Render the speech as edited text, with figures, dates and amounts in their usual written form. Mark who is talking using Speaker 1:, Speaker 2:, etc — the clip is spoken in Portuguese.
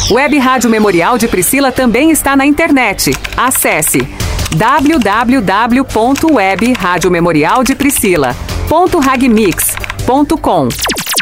Speaker 1: Web Rádio Memorial de Priscila também está na internet. Acesse www.webradiomemorialdepriscila.ragmix.com.